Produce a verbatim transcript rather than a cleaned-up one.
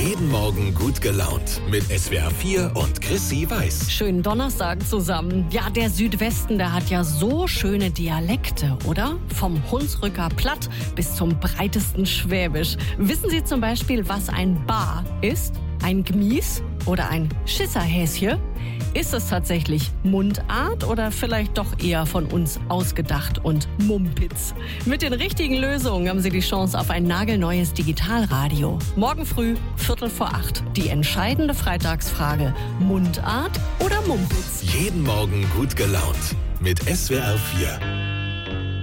Jeden Morgen gut gelaunt mit S W R vier und Chrissy Weiß. Schönen Donnerstag zusammen. Ja, der Südwesten, der hat ja so schöne Dialekte, oder? Vom Hunsrücker Platt bis zum breitesten Schwäbisch. Wissen Sie zum Beispiel, was ein Bar ist? Ein Gmies oder ein Schisserhäschen? Ist es tatsächlich Mundart oder vielleicht doch eher von uns ausgedacht und Mumpitz? Mit den richtigen Lösungen haben Sie die Chance auf ein nagelneues Digitalradio. Morgen früh, Viertel vor acht. Die entscheidende Freitagsfrage: Mundart oder Mumpitz? Jeden Morgen gut gelaunt mit S W R vier.